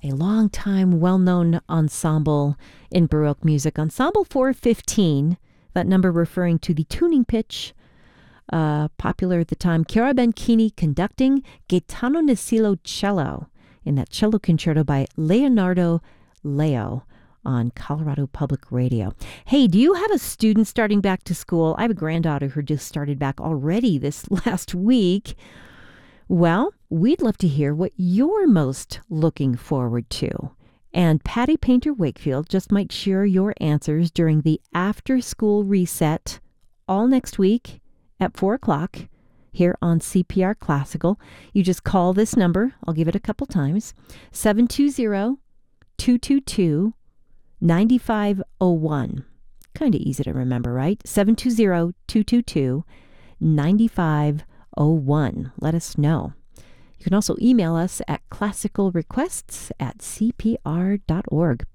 a long-time, well-known ensemble in Baroque music. Ensemble 415, that number referring to the tuning pitch, popular at the time. Chiara Benchini conducting, Gaetano Nasillo cello in that cello concerto by Leonardo Leo on Colorado Public Radio. Hey, do you have a student starting back to school? I have a granddaughter who just started back already this last week. Well, we'd love to hear what you're most looking forward to. And Patty Painter Wakefield just might share your answers during the after-school reset all next week at 4 o'clock here on CPR Classical. You just call this number. I'll give it a couple times. 720-222-9501. Kind of easy to remember, right? 720-222-9501. Let us know. You can also email us at classicalrequests@cpr.org.